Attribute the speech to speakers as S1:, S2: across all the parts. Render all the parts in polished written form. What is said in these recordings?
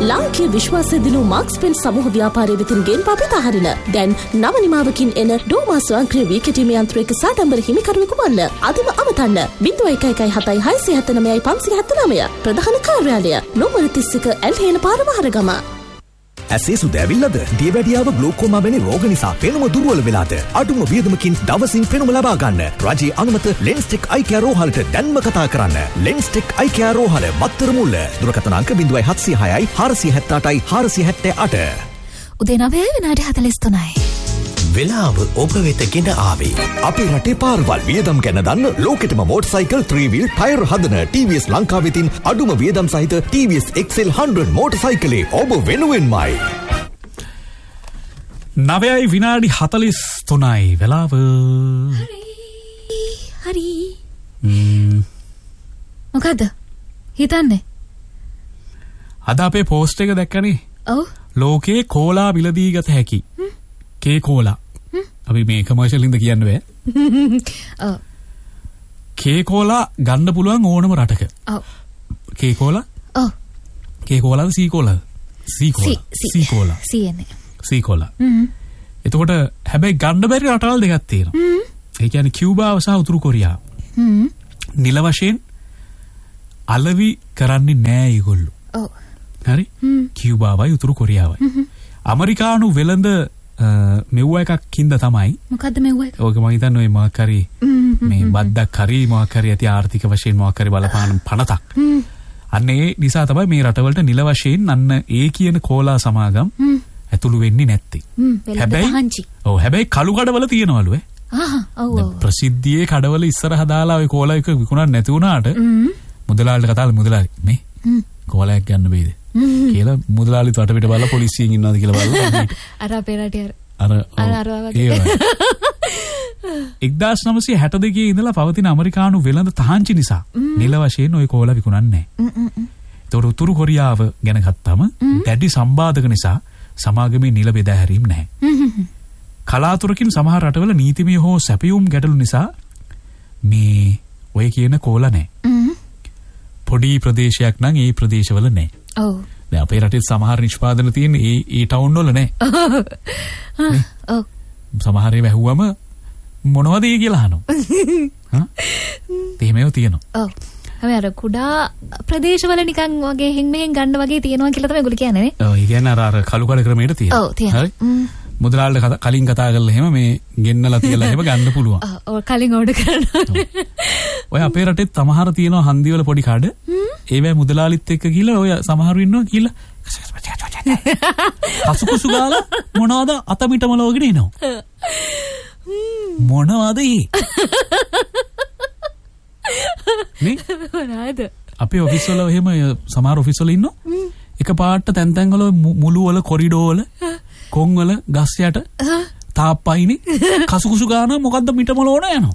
S1: ලාංකීය විශ්වාසය දිනු මාක්ස් පෙන් සමූහ ව්‍යාපාරයේ වෙතින් ගෙන් පපිත හරින දැන් නව නිමාවකින් එන ඩෝමා ස්වයංක්‍රීය වී කැටීමේ යන්ත්‍රයක සාඩම්බර හිමිකරුවෙකු වන්න අදම අමතන්න 01177559 ප්‍රධාන කාර්යාලය නෝමර 31 ඇල්හේන පාර වහරගම.
S2: ඇසේ සුද ඇවිල්ලාද? දියවැඩියාව ග්ලෝකෝමා වැනි රෝග නිසා පෙනුම දුර්වල වෙලාද? අඩුම වියදමකින් දවසින් පෙනුම ලබා ගන්න. රජයේ අනුමත ලෙන්ස්ටෙක් අයි කෙයාර් රෝහලට දැන්ම කතා කරන්න. ලෙන්ස්ටෙක් අයි කෙයාර් රෝහල මත්තර මුල්ල. දුරකථන අංක 0706යි 478යි 478.
S3: උදේ 9 විනාඩි 43යි.
S2: වෙලාව ඔබ වෙත ගෙන ආවේ. අපේ රටේ පාරවල් වියදම් ගැන දන්න ලෝකෙටම මෝටර්සයිකල් 3 wheel ටයර් හදන TVS ලංකාව වෙතින් අඩුම වියදම් සහිත TVS XL 100 මෝටර්සයිකලේ ඔබ වෙනුවෙන්මයි.
S4: 9යි විනාඩි 43යි වෙලාව.
S3: හරි. මොකද හිතන්නේ?
S4: අද අපේ පෝස්ට් එක දැක්කනේ.
S3: ඔව්.
S4: ලෝකේ කෝලා මිලදී ගත හැකි. කේ කෝලා. අපි මේ කමර්ෂල් ඉඳ කියන්න බෑ.
S3: ඔව්.
S4: කේ කෝලා ගන්න පුළුවන් ඕනම රටක.
S3: ඔව්.
S4: කේ කෝලා?
S3: ඔව්.
S4: කේ කෝලාද සී කෝලාද? සී කෝලා. සී කෝලා.
S3: සීනේ.
S4: සී කෝලා. එතකොට හැබැයි ගන්න බැරි රටවල් දෙකක් තියෙනවා. ඒ කියන්නේ කියුබාව සහ උතුරු කොරියාව. නිල වශයෙන් අලවි කරන්නේ නෑ ඒගොල්ලෝ.
S3: ඔව්.
S4: හරි? කියුබාවයි උතුරු කොරියාවයි. ඇමරිකානු වෙළඳ මෙව්ව එකක් කින්ද තමයි.
S3: මොකද්ද මෙව්ව එක?
S4: ඔක මම හිතන්නේ ඔය මොකක් හරි මේ බද්දක් හරි මොකක් හරි ඇති ආර්ථික වශයෙන් මොකක් හරි බලපාන පනතක්. අන්න ඒ නිසා තමයි මේ රටවලට නිල වශයෙන් අන්න ඒ කියන කෝලා සමාගම් ඇතුළු වෙන්නේ නැත්තේ. හැබැයි කළු කඩවල තියනවලු ඈ.
S3: ඔව්.
S4: ප්‍රසිද්ධියේ කඩවල ඉස්සරහ දාලා ඔය කෝලා එක විකුණන්න නැති වුණාට මුදලාලිට කතාවල මුදලාලි මේ කෝලායක් ගන්න බෑද කියලා මුදලාලිත් වට පිට බලලා පොලිසියෙන් ඉන්නවද කියලා බලලා
S3: අර අපේ රටේ
S4: අර 1962 ඉඳලා පවතින ඇමරිකානු වෙළඳ තහංචි නිසා නිල වශයෙන් ওই කෝලා විකුණන්නේ නැහැ. ඒතකොට උතුරු කොරියාව ගැන ගත්තම දැඩි සම්බාධක නිසා සමාගමේ නිල බෙදා හැරීම නැහැ. කලාතුරකින් සමහර රටවල නීතිමය හෝ සැපයුම් ගැටලු නිසා මේ ඔය කියන කෝලා නැහැ. පොඩි ප්‍රදේශයක් නම් ඒ ප්‍රදේශවල නැහැ.
S3: ඔව්.
S4: දැන් අපේ රටේ සමහර නිෂ්පාදන තියෙන ඒ ටවුන් වල නැහැ.
S3: ඔව්.
S4: සමහර ඒවා ඇහුවම මොනවද ඒ කියලා අහනවා. හා? එහෙමම තියෙනවා.
S3: ඔව්. හැබැයි අර කුඩා ප්‍රදේශවල නිකන් වගේ හින් මෙහෙන් ගන්න වගේ තියෙනවා කියලා තමයි ඒගොල්ලෝ කියන්නේ නේ.
S4: ඔව්. ඒ කියන්නේ අර කළු කඩ ක්‍රමයට තියෙනවා.
S3: ඔව් තියෙනවා.
S4: හරි. මුදලාලට කලින් කතා කරලා එහෙම මේ ගෙන්නලා තියලා එහෙම ගන්න පුළුවන්.
S3: ඔව් කලින් ඕඩර් කරනවා.
S4: ඔය අපේ රටෙත් සමහර තියෙනවා හන්දිවල පොඩි කඩ. ඒවැ මුදලාලිත් එක්ක ගිහලා ඔය සමහරු ඉන්නවා කියලා කසුකුසු ගාලා මොනවද අතමිටම ලෝගෙන එනවා. මොනවද ඒ? මේ
S3: මොනවද? අපේ
S4: ඔෆිස් වල එහෙම සමහර ඔෆිස් වල ඉන්නවා. එක පාට තැන් තැන් වල මුළු වල කොරිඩෝ වල කොන් වල ගස් යට තාප්පයිනේ කසුකුසු ගාන මොකද්ද මිටම ලෝන යනවා.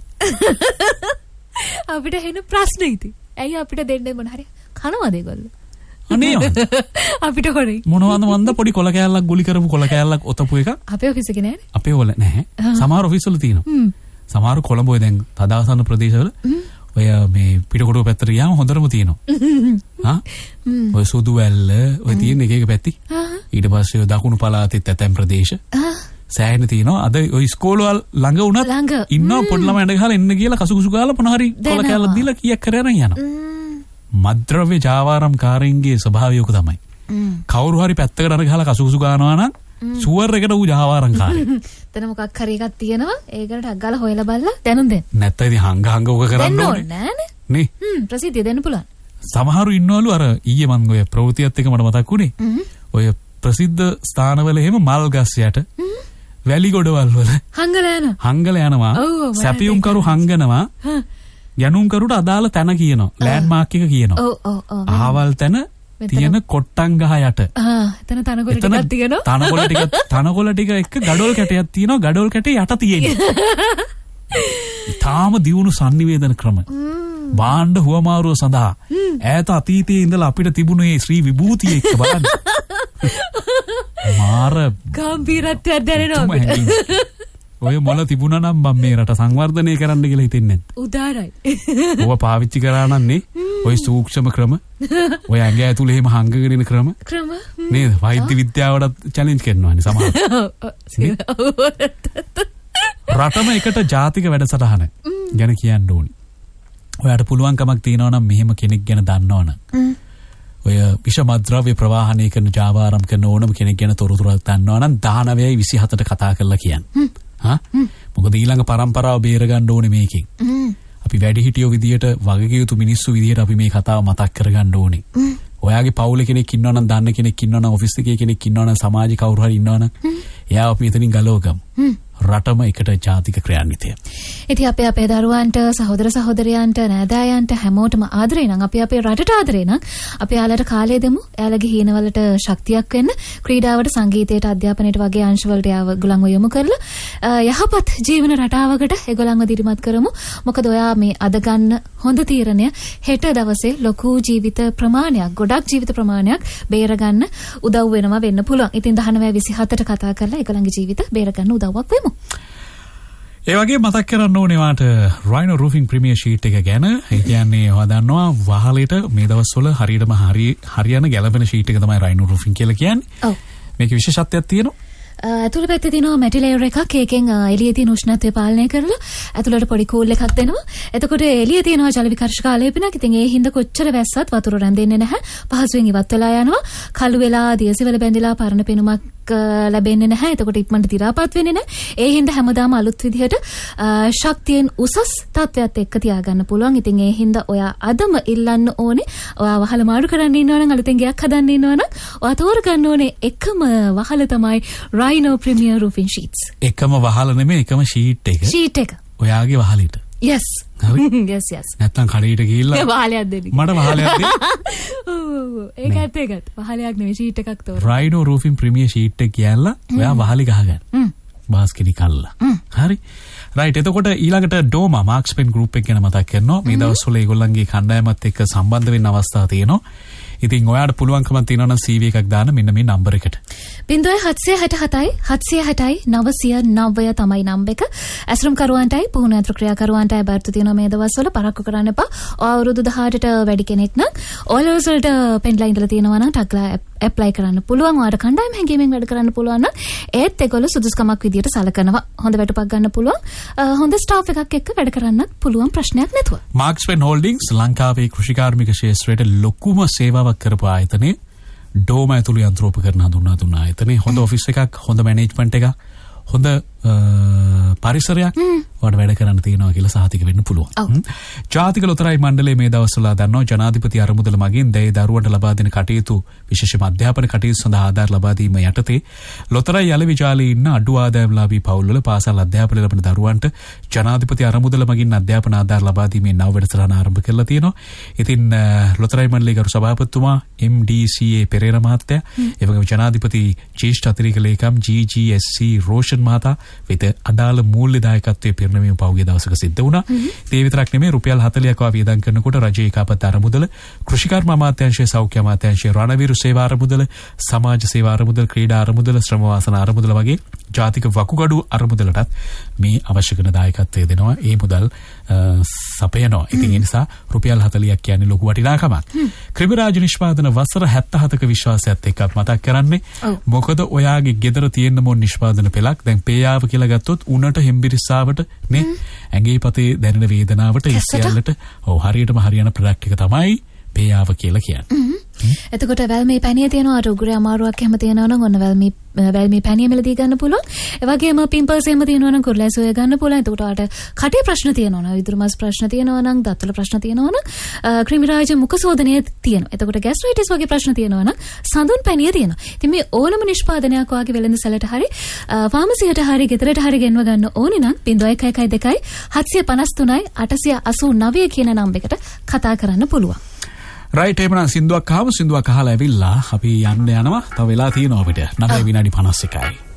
S3: අපිට එන ප්‍රශ්න ඉතින්. ඇයි අපිට දෙන්නේ මොන හරි කනවද ඒගොල්ලෝ?
S4: අනේ
S3: අපිට හොරේ.
S4: මොනවද මන්ද පොඩි කොල කෑල්ලක් ගුලි කරපු කොල කෑල්ලක් ඔතපු එක.
S3: අපේ ඔෆිස් එකේ නෑනේ.
S4: අපේ වල නැහැ. සමහර ඔෆිස් වල තියෙනවා. සමහර කොළඹ ඔය දැන් තදාසන ප්‍රදේශවල ඔය මේ පිටකොටුව පැත්තට ගියාම හොඳටම තියෙනවා. හා? ඔය සුදු වැල්ල ඔය තියෙන එක එක පැති. ඊට පස්සේ ඔය දකුණු පළාතෙත් ඇතැම් ප්‍රදේශ. සෑහෙන තියෙනවා. අද ඔය ඉස්කෝලවල් ළඟ උනත් ඉන්නවා පොඩි ළමයි ඇඳ ගහලා එන්න කියලා කසුකුසු ගාලා මොන හරි කොල කෑල්ලක් දීලා කීයක් කරගෙන යනවා. මද්ද්‍රව්‍ය ජාවාරම්කාරයින්ගේ ස්වභාවය ඔක තමයි. කවුරු හරි පැත්තකට අර ගහලා කසුකුසු ගන්නවා නම් සුවර් එකට ඌ ජාවාරම්කාරයි.
S3: එතන මොකක් හරි එකක් තියෙනවා. ඒකට අග්ගාලා හොයලා බලලා දැනුම් දෙන්න.
S4: නැත්නම් ඉතින් හංග ඔක කරන්න ඕනේ.
S3: නෑනේ.
S4: නේ.
S3: ප්‍රසිද්ධිය දෙන්න පුළුවන්.
S4: සමහරු ඉන්නවලු අර ඊයේ මම ඔය ප්‍රවෘත්තියත් එක මට මතක් වුණේ. ඔය ප්‍රසිද්ධ ස්ථානවල එහෙම මල් ගස් යට වැලි ගොඩවල් වල හංගලා යනවා. සැපියුම් කරු හංගනවා. යනුම් කරුට අදාළ තැන කියනවා. ලෑන්ඩ් මාක් එක කියනවා. අහවල් තැන තියෙන කොට්ටන් ගහ යට.
S3: එතන තනකොළ ටිකක් තියෙනවා.
S4: තනකොළ ටික එක්ක ගඩොල් කැටයක් තියෙනවා. ගඩොල් කැටේ යට තියෙනවා. ඊටාම දියුණු sannivedana ක්‍රම. බාණ්ඩ හුවමාරුව සඳහා ඈත අතීතයේ ඉඳලා අපිට තිබුණු මේ ශ්‍රී විභූතිය එක්ක බලන්න. මාර
S3: ගම්බීරත්වයක් දැනෙනවා අපිට.
S4: ඔය මොළ තිබුණා නම් මම මේ රට සංවර්ධනය කරන්න කියලා හිතෙන්නේ නැත්.
S3: උදාරයි.
S4: ඔව පාවිච්චි කරා නම් නේ ඔය සූක්ෂම ක්‍රම ඔය ඇඟ ඇතුලේ එහෙම හංගගෙන ඉන ක්‍රම නේද? වෛද්‍ය විද්‍යාවට චැලෙන්ජ් කරනවානේ සමහර. රටම එකට ජාතික වැඩසටහන ගැන කියන්න ඕනි. ඔයාට පුළුවන්කමක් තියෙනවා නම් මෙහෙම කෙනෙක් ගැන දන්නවනම් ඔය විෂමද්‍රව්‍ය ප්‍රවාහනය කරන ජාවාරම් කරන ඕනම කෙනෙක් ගැන තොරතුරක් දන්නවනම් 19:27ට කතා කරලා කියන්න. මොකද ඊළඟ පරම්පරාව බේර ගන්න ඕනේ මේකෙන්. අපි වැඩිහිටියෝ විදියට වගකීම් යුතු මිනිස්සු විදියට අපි මේ කතාව මතක් කරගන්න ඕනේ. ඔයාගේ පවුලේ කෙනෙක් ඉන්නවනම් දන්න කෙනෙක් ඉන්නවනම් ඔෆිස් එකේ කෙනෙක් ඉන්නවනම් සමාජික කවුරු හරි ඉන්නවනම් එයා අපි මෙතනින් ගලවගමු. රටම එකට ජාතික ක්‍රියාන්විතය.
S3: ඉතින් අපේ දරුවන්ට සහෝදර සහෝදරයන්ට නෑදෑයන්ට හැමෝටම ආදරේ නම් අපි අපේ රටට ආදරේ නම් අපි යාලට කාලය දෙමු. යාලගේ හීනවලට ශක්තියක් වෙන්න ක්‍රීඩාවට සංගීතයට අධ්‍යාපනයට වගේ අංශවලට ඒගොල්ලන්ව යොමු කරලා යහපත් ජීවන රටාවකට ඒගොල්ලන්ව දිරිමත් කරමු. මොකද ඔයා මේ අද ගන්න හොඳ තීරණය හෙට දවසේ ලොකු ජීවිත ප්‍රමාණයක් ගොඩක් ජීවිත ප්‍රමාණයක් බේර ගන්න උදව් වෙනවා වෙන්න පුළුවන්. ඉතින් 19:27ට කතා කරලා ඒගොල්ලන්ගේ ජීවිත බේර ගන්න උදව්වක් වෙමු.
S4: ඒ වගේ මතක් කරන්න ඕනේ වාට Rhino Roofing Premier Sheet එක ගැන. ඒ කියන්නේ ඔයා දන්නවා වහලෙට මේ දවස්වල හරියටම හරියන ගැළපෙන sheet එක තමයි Rhino Roofing කියලා කියන්නේ. ඔව්. මේකේ විශේෂත්වයක් තියෙනවා.
S3: ඇතුළ පැත්තේ තියෙනවා මැටි ලේයර් එකක්. ඒකෙන් එළියේ තියෙන උෂ්ණත්වය පාලනය කරලා ඇතුළට පොඩි කූල් එකක් දෙනවා. එතකොට එළියේ තියෙනවා ජල විකර්ෂක ආලේපනයක්. ඉතින් ඒ හින්දා කොච්චර වැස්සත් වතුර රැඳෙන්නේ නැහැ. පහසුවෙන් ඉවත් වෙලා යනවා. කළු වෙලා දියසෙවල බැඳිලා පරණ පෙනුමක් ලැබෙන්නේ නැහැ. එතකොට ඉක්මනට දි รา පාත් වෙන්නේ නැහැ. ඒ හින්දා හැමදාම අලුත් විදිහට ශක්තියෙන් උසස් තත්ත්වයක් එක්ක තියාගන්න පුළුවන්. ඉතින් ඒ හින්දා ඔයා අදම ඉල්ලන්න ඕනේ. ඔයා වහල මාරු කරන්න ඉන්නවනම් අලුතෙන් ගයක් හදන්න ඉන්නවනම් ඔයා තෝරගන්න ඕනේ එකම වහල තමයි Rhino Premier Roofing Sheets.
S4: එකම වහල නෙමෙයි එකම sheet එක.
S3: sheet එක.
S4: ඔයාගේ වහලෙට.
S3: yes.
S4: හරි.
S3: yes yes.
S4: නැත්තම් කඩේට ගිහිල්ලා
S3: වහලයක් දෙන්න.
S4: මට වහලයක් දෙන්න.
S3: ඒකත් වහලයක් නෙවෙයි sheet එකක් තෝරන්න.
S4: Rhino Roofing Premier Sheet එක කියලා ඔයා වහලි ගහගන්න. බාස්කෙටි කල්ලා. හරි. රයිට්. එතකොට ඊළඟට ඩෝමා මාක්ස්පෙන් ගෲප් එක ගැන මතක් කරනවා. මේ දවස්වල ඒගොල්ලන්ගේ කණ්ඩායමත් එක්ක සම්බන්ධ වෙන්න අවස්ථා තියෙනවා. ඉතින් ඔයාට පුළුවන්කමක් තියෙනවා නම් CV එකක් දාන්න මෙන්න මේ නම්බර් එකට.
S3: 0767 760 909 තමයි නම්බර එක. ඇස්රුම් කරුවන්ටයි පුහුණු යන්ත්‍ර ක්‍රියාකරුවන්ටයි බර්තු තියෙනවා මේ දවස්වල පරක්කු කරන්න එපා. අවුරුදු 18ට වැඩි කෙනෙක් නම් ඕලර්ස් වලට පෙන්ලා ඉඳලා තියෙනවා නම් ටග්ලා ඇප්ලයි කරන්න පුළුවන්. ඔයාලට කණ්ඩායම හැංගීමෙන් වැඩ කරන්න පුළුවන් නම් ඒත් ඒගොල්ලෝ සුදුසුකමක් විදියට සලකනවා. හොඳ වැටුපක් ගන්න පුළුවන්. හොඳ ස්ටාෆ් එකක් එක්ක වැඩ කරන්නත් පුළුවන් ප්‍රශ්නයක් නැතුව.
S4: මාක්ස්පෙන් හෝල්ඩින්ග්ස් ලංකාවේ කෘෂිකාර්මික ක්ෂේත්‍රයට ලොකුම සේවාවක් කරපු ආයතනයේ ඩෝමා ඇතුළු යන්ත්‍රෝපකරණ හඳුන්වා දුන්න ආයතනයේ හොඳ ඔෆිස් එකක්, හොඳ මැනේජ්මන්ට් එකක්, හොඳ පරිසරයක් වඩ වැඩ කරන්න තියෙනවා කියලා සහතික වෙන්න පුළුවන්. ජාතික ලොතරැයි මණ්ඩලය මේ දවස්වල දන්නවා ජනාධිපති අරමුදල මගින් දැය දරුවන්ට ලබා දෙන කටයුතු විශේෂම අධ්‍යාපන කටයුතු සඳහා ආධාර ලබා දීම යටතේ ලොතරැයි යල විජාලේ ඉන්න අඩු ආදායම්ලාභී පවුල්වල පාසල් අධ්‍යාපන ලබන දරුවන්ට ජනාධිපති අරමුදල මගින් අධ්‍යාපන ආධාර ලබා දීමේ නව වැඩසටහන ආරම්භ කරලා තියෙනවා. ඉතින් ලොතරැයි මණ්ඩලයේ ගරු සභාපතිතුමා MDCA පෙරේරා මහත්තයා ඒ වගේම ජනාධිපති ජ්‍යෙෂ්ඨ අතිරේක ලේකම් GGSC රෝෂන් මහතා වෙත අදාළ මූල්‍ය දායකත්වයේ පිරිනැමීම පහුගිය දවසක සිද්ධ වුණා. ඒ විතරක් නෙමෙයි රුපියල් 40ක් වියදම් කරනකොට රජයේ ඒකාපත් අරමුදල, කෘෂිකර්ම අමාත්‍යාංශයේ, සෞඛ්‍ය අමාත්‍යාංශයේ, රණවිරු සේවා අරමුදල, සමාජ සේවා අරමුදල, ක්‍රීඩා අරමුදල, ශ්‍රම වාසන අරමුදල වගේ ජාතික වකුගඩු අරමුදලටත් මේ අවශ්‍ය කරන දායකත්වය දෙනවා. ඒ මුදල් සපයනවා. ඉතින් ඒ නිසා රුපියල් 40ක් කියන්නේ ලොකු වටිනාකමක්. ක්‍රිමිරාජ නිෂ්පාදන වසර 77ක විශ්වාසයත් එක්ක මතක් කරන්නේ. මොකද ඔයාගේ ගෙදර තියෙන මොන නිෂ්පාදන පෙළක් දැන් පේයාව කියලා ගත්තොත් උණට හෙම්බිරිස්සාවට නේ ඇඟේ පතේ දැනෙන වේදනාවට ඉස්සෙල්ලට හරියටම හරියන ප්‍රොඩක්ට් එක තමයි පේයාව කියලා කියන්නේ.
S3: එතකොට වැල්මේ පැණිය තියෙනවා අර උගුරේ අමාරුවක් එහෙම තියෙනවා නම් ඔන්න වැල්මේ පැණිය මිලදී ගන්න පුළුවන්. ඒ වගේම පිම්පල්ස් එහෙම තියෙනවා නම් කුරුලැස් ඔය ගන්න පුළුවන්. එතකොට ආට කටේ ප්‍රශ්න තියෙනවා නම් විදුරු මාස් ප්‍රශ්න තියෙනවා නම් දත්වල ප්‍රශ්න තියෙනවා නම් ක්‍රිමිරාජ මුඛ සෝදනය තියෙනවා. එතකොට ગેස්ට්‍රයිටිස් වගේ ප්‍රශ්න තියෙනවා නම් සඳුන් පැණිය තියෙනවා. ඉතින් මේ ඕනම නිෂ්පාදනයක් වාගේ වෙළඳ සැලට හරි ෆාමසියට හරි ගෙදරට හරි ගෙන්ව ගන්න ඕනේ නම් 0112 753 889 කියන නම්බරයකට කතා කරන්න පුළුවන්.
S4: රයිට් එහෙනම් සින්දුවක් අහලා ඇවිල්ලා අපි යන්න යනවා. තව වෙලා තියෙනවා අපිට 9 විනාඩි 51යි.